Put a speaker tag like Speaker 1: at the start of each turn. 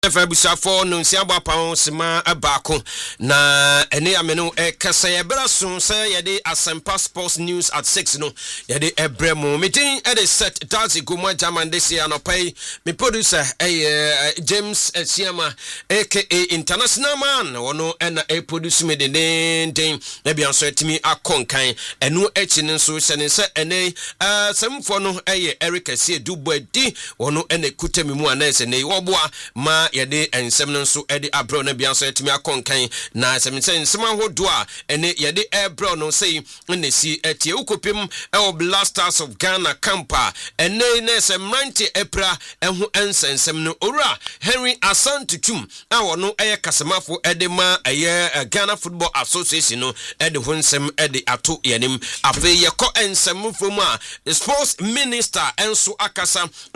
Speaker 1: efa busafo no nsia bapa sema abako na ene ameno kasa ye braso say ye de Asempa Sports News at 6 no ye de ebremo meeting e de set Dazi Goma German this year no pay me producer James Siama aka International Man wono na produce me de den na bia so etimi akonkan enu echi nso sene se ene semfo no Eric Asie Dubadi wono ene kutemi mu anese ne woboa ma ye de ensem nso e de abro na bia so etimi akonkan na semse nsema hodo a ene ye de ebro no sei ne si etie ukopim e Blasters of Ghana campa ene ne se mranti epra ehu ensensem no owura Henry Asantutum a wono kasemafo e de ma Ghana Football Association no e de honsem e de ato yanim afi ye ko ensem from a sports minister enso akasa